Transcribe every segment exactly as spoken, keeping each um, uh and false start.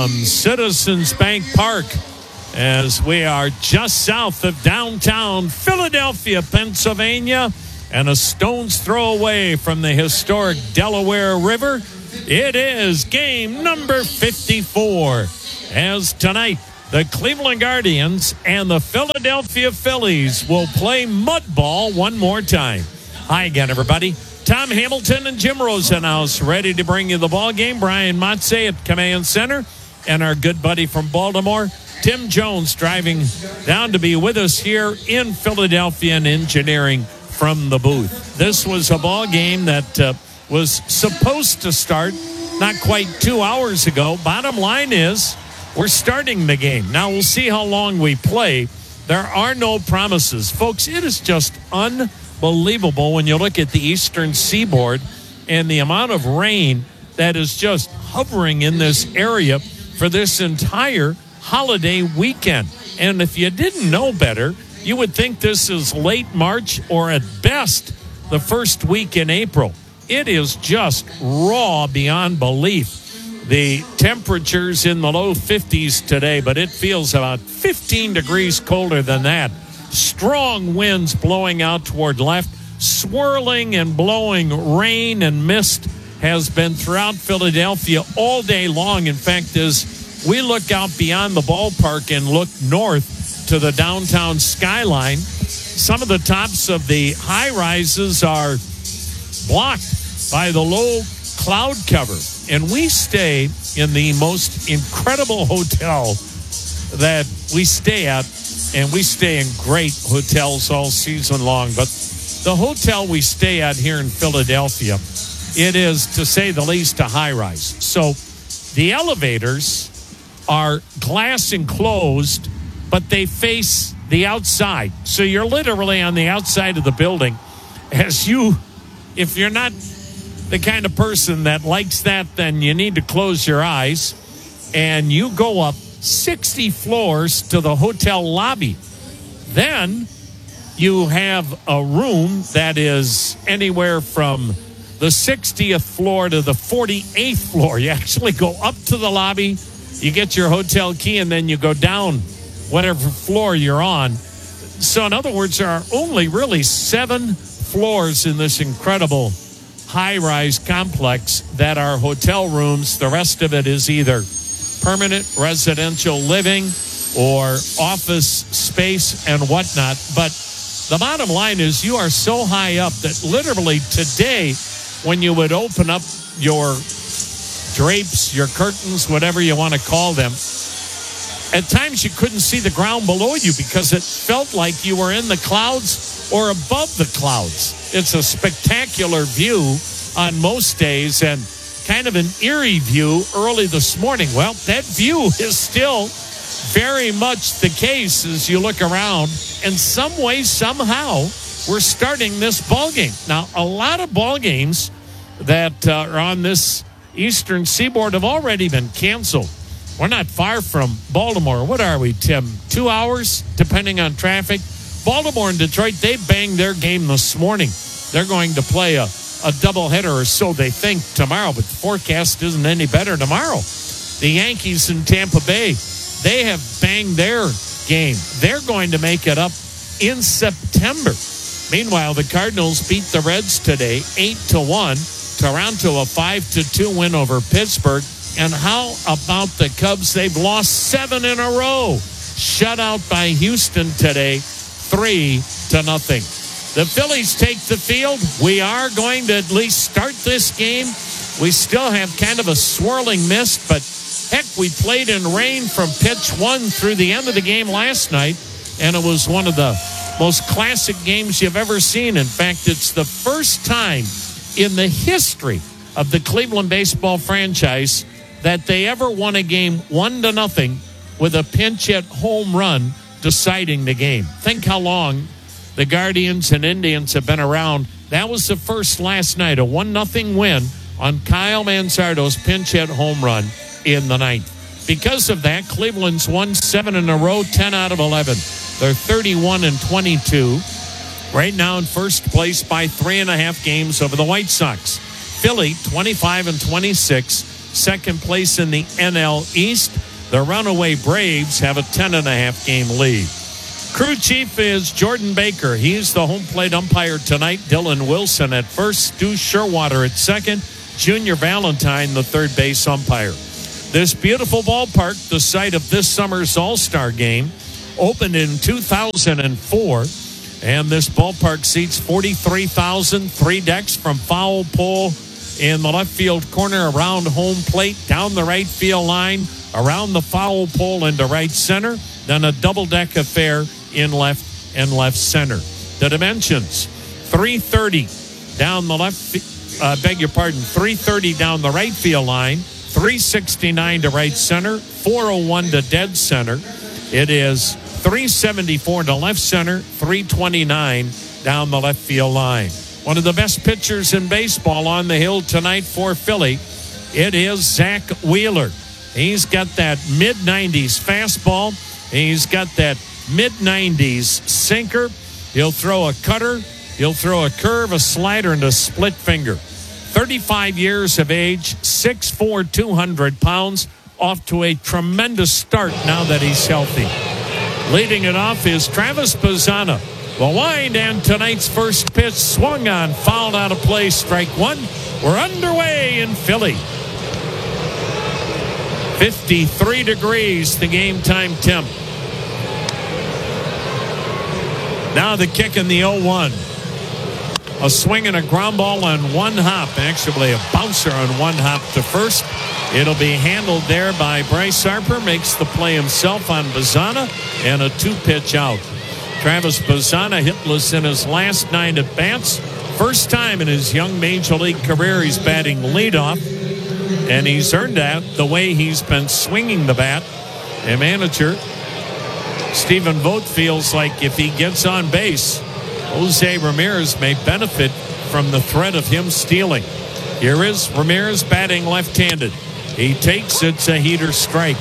from Citizens Bank Park as we are just south of downtown Philadelphia, Pennsylvania, and a stone's throw away from the historic Delaware River. It is game number fifty-four, as tonight the Cleveland Guardians and the Philadelphia Phillies will play mud ball one more time. Hi again, everybody. Tom Hamilton and Jim Rosenhaus ready to bring you the ball game. Brian Motze at Command Center, and our good buddy from Baltimore, Tim Jones, driving down to be with us here in Philadelphia and engineering from the booth. This was a ball game that uh, was supposed to start not quite two hours ago. Bottom line is we're starting the game. Now we'll see how long we play. There are no promises. Folks, it is just unbelievable when you look at the eastern seaboard and the amount of rain that is just hovering in this area for this entire holiday weekend. And if you didn't know better, you would think this is late March or at best the first week in April. It is just raw beyond belief. The temperatures in the low fifties today, but it feels about fifteen degrees colder than that. Strong winds blowing out toward left, swirling and blowing rain and mist has been throughout Philadelphia all day long. In fact, as we look out beyond the ballpark and look north to the downtown skyline, some of the tops of the high rises are blocked by the low cloud cover. And we stay in the most incredible hotel that we stay at, and we stay in great hotels all season long. But the hotel we stay at here in Philadelphia, it is, to say the least, a high rise. So the elevators are glass enclosed, but they face the outside. So you're literally on the outside of the building. As you, if you're not the kind of person that likes that, then you need to close your eyes. And you go up sixty floors to the hotel lobby. Then you have a room that is anywhere from the sixtieth floor to the forty-eighth floor. You actually go up to the lobby, you get your hotel key, and then you go down whatever floor you're on. So in other words, there are only really seven floors in this incredible high-rise complex that are hotel rooms. The rest of it is either permanent residential living or office space and whatnot. But the bottom line is you are so high up that literally today, when you would open up your drapes, your curtains, whatever you want to call them, at times you couldn't see the ground below you because it felt like you were in the clouds or above the clouds. It's a spectacular view on most days and kind of an eerie view early this morning. Well, that view is still very much the case as you look around. And some way, somehow, we're starting this ball game. Now, a lot of ball games that uh, are on this eastern seaboard have already been canceled. We're not far from Baltimore. What are we, Tim? Two hours, depending on traffic. Baltimore and Detroit, they banged their game this morning. They're going to play a, a doubleheader or so, they think, tomorrow, but the forecast isn't any better tomorrow. The Yankees in Tampa Bay, they have banged their game. They're going to make it up in September. Meanwhile, the Cardinals beat the Reds today, eight to one. Toronto, a five to two win over Pittsburgh. And how about the Cubs? They've lost seven in a row. Shut out by Houston today, three to nothing. The Phillies take the field. We are going to at least start this game. We still have kind of a swirling mist, but heck, we played in rain from pitch one through the end of the game last night, and it was one of the most classic games you've ever seen. In fact, it's the first time in the history of the Cleveland baseball franchise that they ever won a game one to nothing with a pinch hit home run deciding the game. Think how long the Guardians and Indians have been around. That was the first last night, a one nothing win on Kyle Manzardo's pinch hit home run in the ninth. Because of that, Cleveland's won seven in a row, ten out of eleven. They're thirty-one and twenty-two. Right now in first place by three and a half games over the White Sox. Philly, twenty-five and twenty-six. second place in the N L East. The runaway Braves have a ten and a half game lead. Crew chief is Jordan Baker. He's the home plate umpire tonight. Dylan Wilson at first. Stu Sherwater at second. Junior Valentine, the third base umpire. This beautiful ballpark, the site of this summer's All-Star Game, opened in two thousand four. And this ballpark seats forty-three thousand. Three decks from foul pole in the left field corner, around home plate, down the right field line, around the foul pole into right center. Then a double-deck affair in left and left center. The dimensions, three thirty down the left, uh, beg your pardon, three thirty down the right field line, three sixty-nine to right center, four oh one to dead center. It is three seventy-four to left center, three twenty-nine down the left field line. One of the best pitchers in baseball on the hill tonight for Philly, it is Zach Wheeler. He's got that mid nineties fastball. He's got that mid nineties sinker. He'll throw a cutter. He'll throw a curve, a slider, and a split finger. thirty-five years of age, six foot four, two hundred pounds, off to a tremendous start now that he's healthy. Leading it off is Travis Bazzana. The wind and tonight's first pitch swung on, fouled out of play, strike one. We're underway in Philly. fifty-three degrees, the game time temp. Now the kick in the oh one. A swing and a ground ball on one hop. Actually, a bouncer on one hop to first. It'll be handled there by Bryce Harper. Makes the play himself on Bazzana, and a two-pitch out. Travis Bazzana hitless in his last nine at bats. First time in his young major league career he's batting leadoff, and he's earned that the way he's been swinging the bat. And manager Stephen Vogt feels like if he gets on base, Jose Ramirez may benefit from the threat of him stealing. Here is Ramirez batting left-handed. He takes it's a heater strike.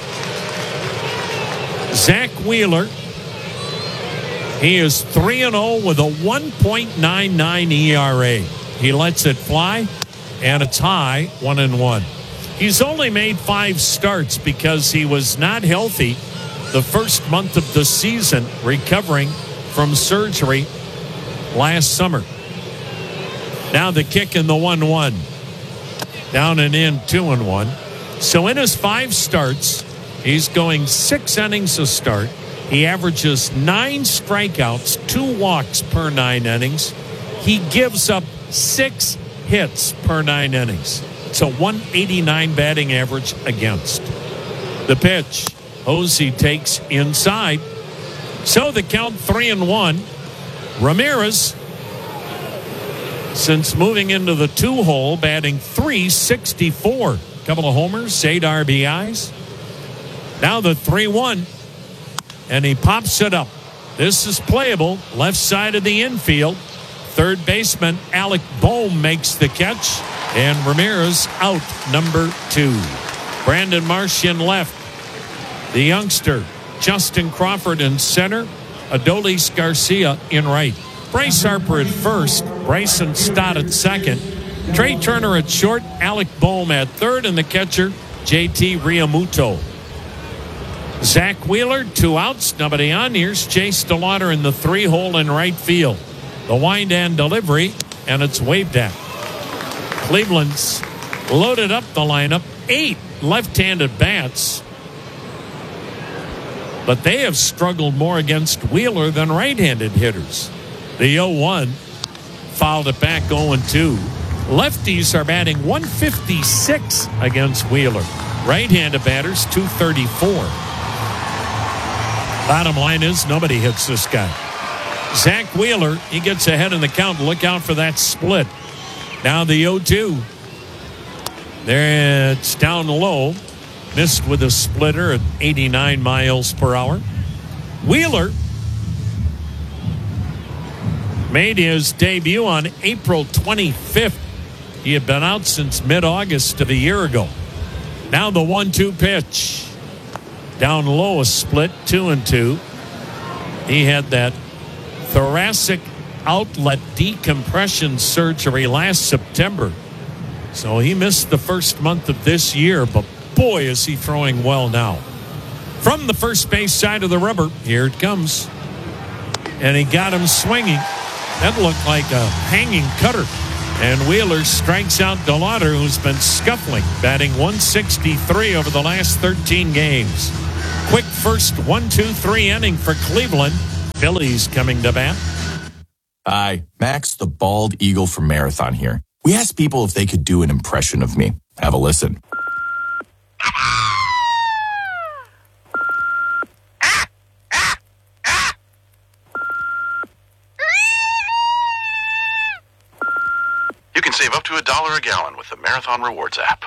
Zach Wheeler, he is three and oh with a one point nine nine E R A. He lets it fly, and it's high, one and one. He's only made five starts because he was not healthy the first month of the season, recovering from surgery last summer. Now the kick in the one one. Down and in, two and one. So in his five starts, he's going six innings a start. He averages nine strikeouts, two walks per nine innings. He gives up six hits per nine innings. It's a one eighty-nine batting average against. The pitch, Hosey takes inside. So the count three and one. Ramirez, since moving into the two hole, batting three sixty-four. Couple of homers, eight R B Is. Now the three one. And he pops it up. This is playable. Left side of the infield. Third baseman Alec Bohm makes the catch. And Ramirez out, number two. Brandon Marsh in left. The youngster, Justin Crawford in center. Adolis Garcia in right. Bryce Harper at first. Bryson Stott at second. Trey Turner at short. Alec Bohm at third. And the catcher, J T Realmuto. Zach Wheeler, two outs, nobody on. Here's Chase DeLauder in the three hole in right field. The wind and delivery, and it's waved at. Cleveland's loaded up the lineup, eight left-handed bats, but they have struggled more against Wheeler than right-handed hitters. The oh one fouled it back, oh and two. Lefties are batting one fifty-six against Wheeler. Right-handed batters, two thirty-four. Bottom line is nobody hits this guy. Zach Wheeler, he gets ahead in the count. Look out for that split. Now the oh two. There it's down low. Missed with a splitter at eighty-nine miles per hour. Wheeler made his debut on April twenty-fifth. He had been out since mid-August of a year ago. Now the one two pitch. Down low, a split, two and two. He had that thoracic outlet decompression surgery last September. So he missed the first month of this year, but boy, is he throwing well now. From the first base side of the rubber, here it comes. And he got him swinging. That looked like a hanging cutter. And Wheeler strikes out DeLauder, who's been scuffling, batting one sixty-three over the last thirteen games. Quick first one two three inning for Cleveland. Phillies coming to bat. Hi, Max the Bald Eagle from Marathon here. We asked people if they could do an impression of me. Have a listen. You can save up to a dollar a gallon with the Marathon Rewards app.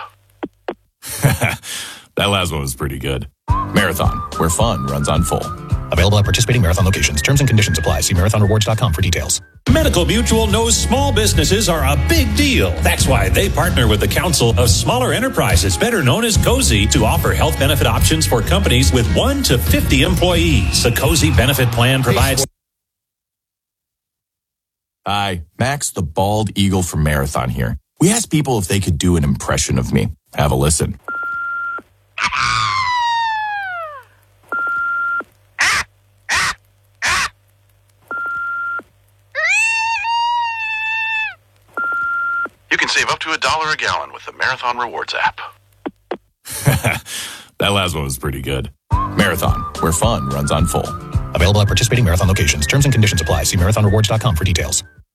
That last one was pretty good. Marathon, where fun runs on full. Available at participating Marathon locations. Terms and conditions apply. See marathon rewards dot com for details. Medical Mutual knows small businesses are a big deal. That's why they partner with the Council of Smaller Enterprises, better known as COSI, to offer health benefit options for companies with one to fifty employees. The COSI benefit plan provides... Hi, Max the Bald Eagle from Marathon here. We asked people if they could do an impression of me. Have a listen. You can save up to a dollar a gallon with the Marathon Rewards app. That last one was pretty good. Marathon, where fun runs on full. Available at participating Marathon locations. Terms and conditions apply. See marathon rewards dot com for details.